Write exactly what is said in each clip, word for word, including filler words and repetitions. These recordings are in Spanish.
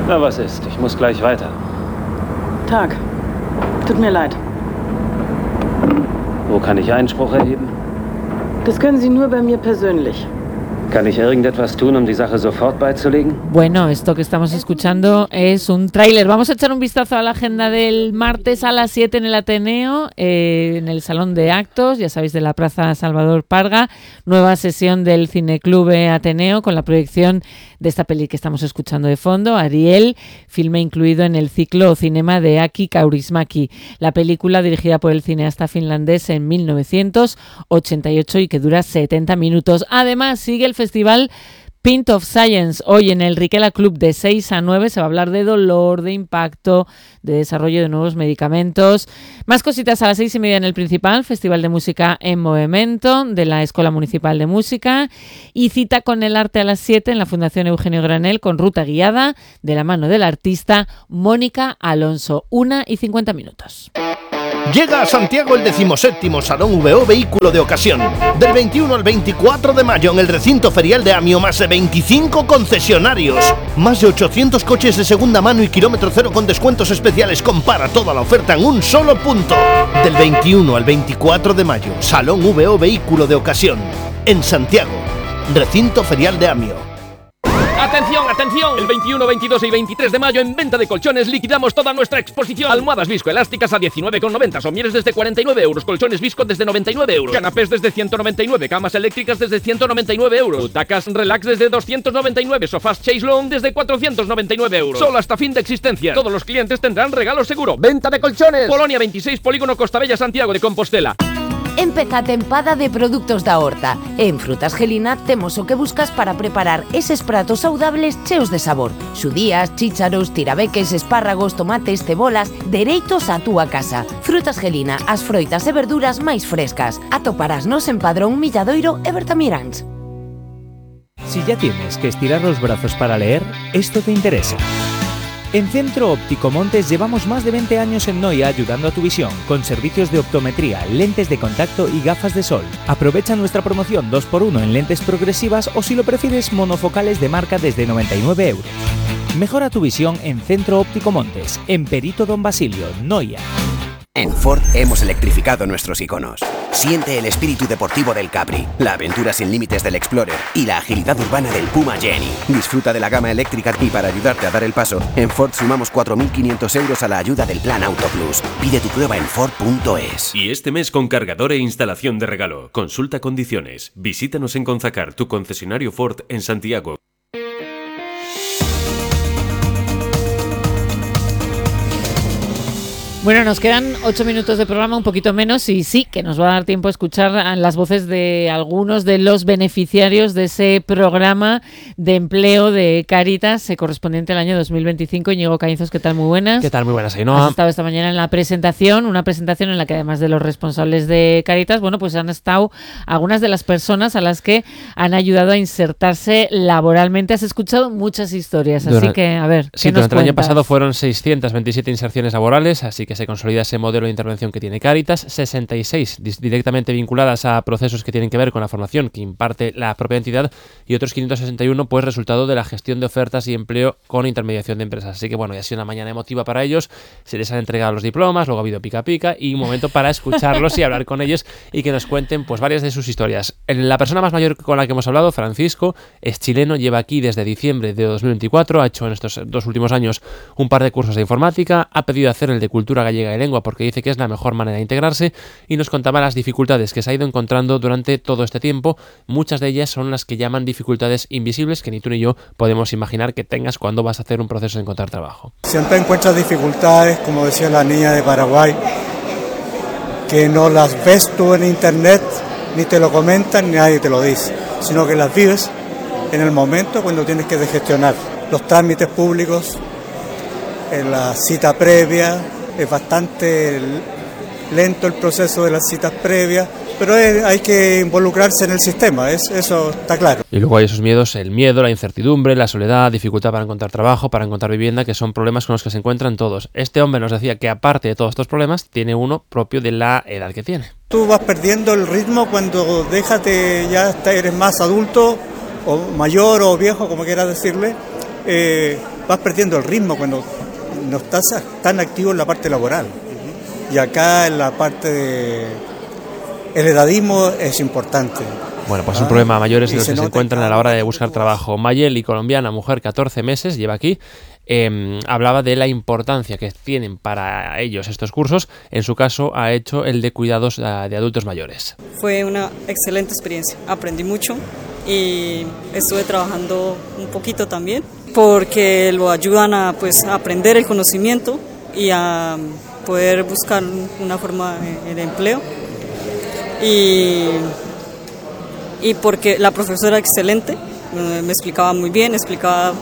Na, was ist? Ich muss gleich weiter. Tag. Tut mir leid. Wo kann ich Einspruch erheben? Das können Sie nur bei mir persönlich. ¿Kann ich irgendetwas tun, um die Sache sofort beizulegen? Bueno, esto que estamos escuchando es un tráiler. Vamos a echar un vistazo a la agenda del martes a las siete en el Ateneo, eh, en el Salón de Actos, ya sabéis, de la Plaza Salvador Parga. Nueva sesión del Cineclub Ateneo con la proyección de esta peli que estamos escuchando de fondo, Ariel, filme incluido en el ciclo Cinema de Aki Kaurismäki. La película dirigida por el cineasta finlandés en mil novecientos ochenta y ocho y que dura setenta minutos. Además, sigue el festival Pint of Science. Hoy en el Riquela Club de seis a nueve se va a hablar de dolor, de impacto, de desarrollo de nuevos medicamentos. Más cositas a las seis y media en el principal, Festival de Música en Movimiento de la Escuela Municipal de Música, y cita con el arte a las siete en la Fundación Eugenio Granel con ruta guiada de la mano del artista Mónica Alonso. Una y cincuenta minutos. Llega a Santiago el decimoséptimo Salón V O Vehículo de Ocasión. Del veintiuno al veinticuatro de mayo en el recinto ferial de Amio, más de veinticinco concesionarios. Más de ochocientos coches de segunda mano y kilómetro cero con descuentos especiales. Compara toda la oferta en un solo punto. Del veintiuno al veinticuatro de mayo, Salón V O Vehículo de Ocasión. En Santiago, recinto ferial de Amio. ¡Atención, atención! El veintiuno, veintidós y veintitrés de mayo en venta de colchones liquidamos toda nuestra exposición. Almohadas viscoelásticas a diecinueve con noventa, somieres desde cuarenta y nueve euros, colchones visco desde noventa y nueve euros, canapés desde ciento noventa y nueve, camas eléctricas desde ciento noventa y nueve euros, butacas relax desde doscientos noventa y nueve, sofás Chase Long desde cuatrocientos noventa y nueve euros. Solo hasta fin de existencia. Todos los clientes tendrán regalo seguro. ¡Venta de colchones! Polonia veintiséis, Polígono Costabella, Santiago de Compostela. Empeza a tempada de produtos da horta. En Frutas Gelina temos o que buscas para preparar eses pratos saudables cheos de sabor. Xudías, chícharos, tirabeques, espárragos, tomates, cebolas, dereitos á túa casa. Frutas Gelina, as froitas e verduras máis frescas. Atoparásnos en Padrón, Milladoiro e Bertamiráns. Si ya tienes que estirar los brazos para leer, esto te interesa. En Centro Óptico Montes llevamos más de veinte años en Noia ayudando a tu visión, con servicios de optometría, lentes de contacto y gafas de sol. Aprovecha nuestra promoción dos por uno en lentes progresivas o, si lo prefieres, monofocales de marca desde noventa y nueve euros. Mejora tu visión en Centro Óptico Montes, en Perito Don Basilio, Noia. En Ford hemos electrificado nuestros iconos. Siente el espíritu deportivo del Capri, la aventura sin límites del Explorer y la agilidad urbana del Puma Jenny. Disfruta de la gama eléctrica y, para ayudarte a dar el paso, en Ford sumamos cuatro mil quinientos euros a la ayuda del Plan Auto Plus. Pide tu prueba en Ford punto es. Y este mes con cargador e instalación de regalo. Consulta condiciones. Visítanos en Conzacar, tu concesionario Ford en Santiago. Bueno, nos quedan ocho minutos de programa, un poquito menos, y sí, que nos va a dar tiempo a escuchar las voces de algunos de los beneficiarios de ese programa de empleo de Cáritas, correspondiente al año dos mil veinticinco. Íñigo Cañizos, ¿qué tal? Muy buenas. ¿Qué tal? Muy buenas, Ainhoa. Has estado esta mañana en la presentación, una presentación en la que, además de los responsables de Cáritas, bueno, pues han estado algunas de las personas a las que han ayudado a insertarse laboralmente. Has escuchado muchas historias, así Durante, que, a ver, ¿qué sí, nos durante el año cuentas? pasado fueron seiscientas veintisiete inserciones laborales, así que se consolida ese modelo de intervención que tiene Cáritas, sesenta y seis directamente vinculadas a procesos que tienen que ver con la formación que imparte la propia entidad, y otros quinientos sesenta y uno pues resultado de la gestión de ofertas y empleo con intermediación de empresas. Así que bueno, ya ha sido una mañana emotiva para ellos, se les han entregado los diplomas, luego ha habido pica pica y un momento para escucharlos y hablar con ellos y que nos cuenten pues varias de sus historias. La persona más mayor con la que hemos hablado, Francisco, es chileno, lleva aquí desde diciembre de dos mil veinticuatro, ha hecho en estos dos últimos años un par de cursos de informática, ha pedido hacer el de cultura gallega y lengua porque dice que es la mejor manera de integrarse, y nos contaba las dificultades que se ha ido encontrando durante todo este tiempo. Muchas de ellas son las que llaman dificultades invisibles, que ni tú ni yo podemos imaginar que tengas cuando vas a hacer un proceso de encontrar trabajo. Siempre encuentras dificultades, como decía la niña de Paraguay, que no las ves tú en internet, ni te lo comentan, ni nadie te lo dice, sino que las vives en el momento cuando tienes que gestionar los trámites públicos, en la cita previa. Es bastante lento el proceso de las citas previas, pero es, hay que involucrarse en el sistema, es, eso está claro. Y luego hay esos miedos, el miedo, la incertidumbre, la soledad, dificultad para encontrar trabajo, para encontrar vivienda, que son problemas con los que se encuentran todos. Este hombre nos decía que, aparte de todos estos problemas, tiene uno propio de la edad que tiene. Tú vas perdiendo el ritmo cuando dejas de, ya eres más adulto, o mayor o viejo, como quieras decirle, eh, vas perdiendo el ritmo cuando no estás tan activo en la parte laboral. Y acá en la parte de... el edadismo es importante. Bueno, pues es un problema a mayores en los se que se nota encuentran a la hora de buscar trabajo. Mayeli, colombiana, mujer, catorce meses, lleva aquí. Eh, hablaba de la importancia que tienen para ellos estos cursos. En su caso, ha hecho el de cuidados de adultos mayores. Fue una excelente experiencia. Aprendí mucho y estuve trabajando un poquito también porque lo ayudan a, pues, a aprender el conocimiento y a poder buscar una forma de empleo. Y, y porque la profesora excelente, me explicaba muy bien, explicaba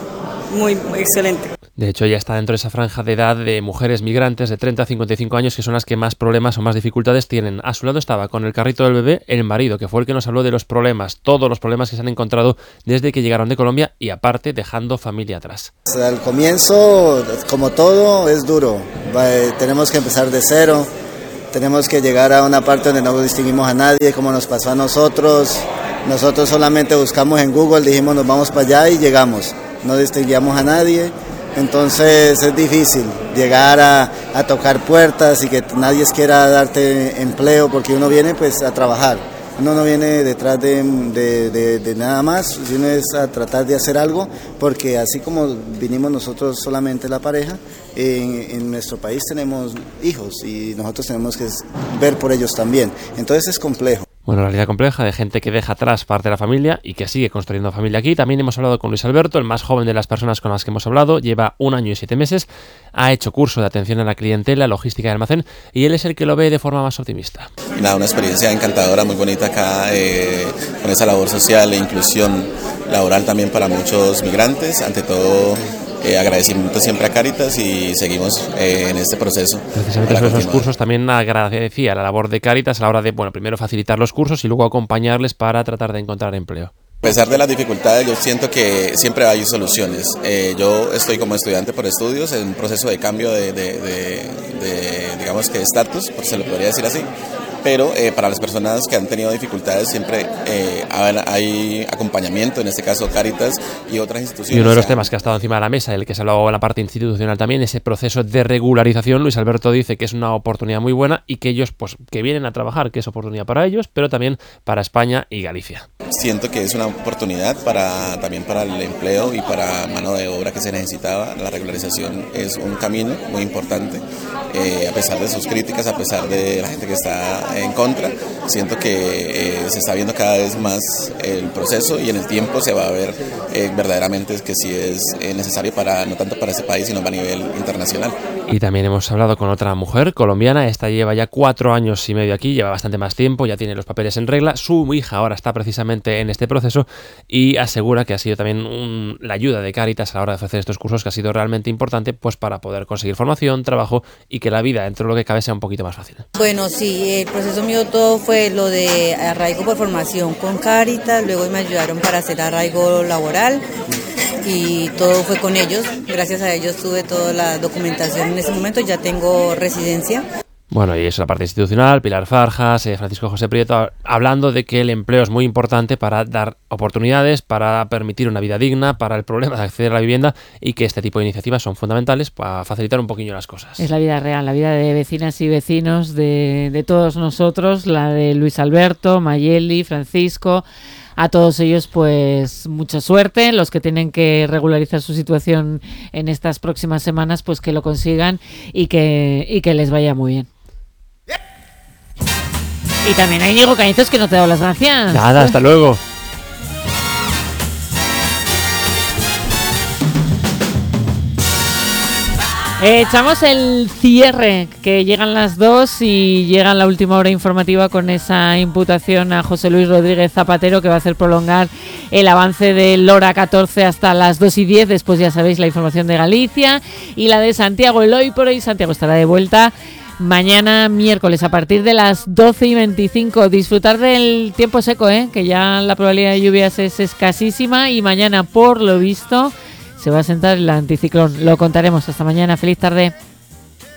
muy, muy excelente. De hecho, ella está dentro de esa franja de edad de mujeres migrantes de treinta a cincuenta y cinco años, que son las que más problemas o más dificultades tienen. A su lado estaba, con el carrito del bebé, el marido, que fue el que nos habló de los problemas, todos los problemas que se han encontrado desde que llegaron de Colombia y, aparte, dejando familia atrás. Al comienzo, como todo, es duro. Tenemos que empezar de cero, tenemos que llegar a una parte donde no distinguimos a nadie, como nos pasó a nosotros. Nosotros solamente buscamos en Google, dijimos nos vamos para allá y llegamos. No distinguíamos a nadie, entonces es difícil llegar a, a tocar puertas y que nadie quiera darte empleo, porque uno viene pues a trabajar, uno no viene detrás de, de, de, de nada más, sino es a tratar de hacer algo, porque así como vinimos nosotros solamente la pareja, en, en nuestro país tenemos hijos y nosotros tenemos que ver por ellos también, entonces es complejo. Bueno, realidad compleja de gente que deja atrás parte de la familia y que sigue construyendo familia aquí. También hemos hablado con Luis Alberto, el más joven de las personas con las que hemos hablado. Lleva un año y siete meses, ha hecho curso de atención a la clientela, logística y almacén, y él es el que lo ve de forma más optimista. Nada, una experiencia encantadora, muy bonita acá, eh, con esa labor social e inclusión laboral también para muchos migrantes. Ante todo, Eh, agradecimiento siempre a Cáritas y seguimos eh, en este proceso. Precisamente sobre esos cursos también agradecía la labor de Cáritas a la hora de, bueno, primero facilitar los cursos y luego acompañarles para tratar de encontrar empleo. A pesar de las dificultades, yo siento que siempre hay soluciones. Eh, yo estoy como estudiante por estudios en un proceso de cambio de, de, de, de digamos que de estatus, se lo podría decir así. Pero eh, para las personas que han tenido dificultades siempre eh, hay acompañamiento, en este caso Cáritas y otras instituciones. Y uno de los temas que ha estado encima de la mesa, el que se ha hablado en la parte institucional también, ese proceso de regularización. Luis Alberto dice que es una oportunidad muy buena y que ellos, pues, que vienen a trabajar, que es oportunidad para ellos, pero también para España y Galicia. Siento que es una oportunidad para también para el empleo y para mano de obra que se necesitaba. La regularización es un camino muy importante, eh, a pesar de sus críticas, a pesar de la gente que está en contra. Siento que eh, se está viendo cada vez más el proceso y en el tiempo se va a ver eh, verdaderamente que sí es eh, necesario para no tanto para este país sino a nivel internacional. Y también hemos hablado con otra mujer colombiana. Esta lleva ya cuatro años y medio aquí, lleva bastante más tiempo, ya tiene los papeles en regla. Su hija ahora está precisamente en este proceso y asegura que ha sido también un, la ayuda de Cáritas a la hora de ofrecer estos cursos, que ha sido realmente importante, pues, para poder conseguir formación, trabajo y que la vida dentro de lo que cabe sea un poquito más fácil. Bueno, sí, el proceso mío todo fue lo de arraigo por formación con Cáritas, luego me ayudaron para hacer arraigo laboral y todo fue con ellos. Gracias a ellos tuve toda la documentación en ese momento, ya tengo residencia. Bueno, y eso, la parte institucional, Pilar Farjas, eh, Francisco José Prieto, hablando de que el empleo es muy importante para dar oportunidades, para permitir una vida digna, para el problema de acceder a la vivienda, y que este tipo de iniciativas son fundamentales para facilitar un poquillo las cosas. Es la vida real, la vida de vecinas y vecinos de, de todos nosotros, la de Luis Alberto, Mayeli, Francisco. A todos ellos, pues, mucha suerte. Los que tienen que regularizar su situación en estas próximas semanas, pues que lo consigan y que, y que les vaya muy bien. Y también hay Diego Cañizos, que no te he dado las gracias. Nada, hasta luego. Echamos el cierre, que llegan las dos y llega la última hora informativa con esa imputación a José Luis Rodríguez Zapatero, que va a hacer prolongar el avance del hora catorce hasta las dos y diez. Después ya sabéis la información de Galicia y la de Santiago. El hoy por hoy Santiago estará de vuelta mañana miércoles a partir de las doce y veinticinco. Disfrutar del tiempo seco, ¿eh? Que ya la probabilidad de lluvias es escasísima y mañana, por lo visto, se va a sentar el anticiclón. Lo contaremos. Hasta mañana. Feliz tarde.